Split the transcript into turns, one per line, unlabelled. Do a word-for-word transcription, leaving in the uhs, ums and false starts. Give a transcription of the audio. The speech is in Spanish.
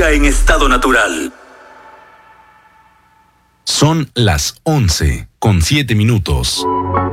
música en estado natural.
Son las once con siete minutos.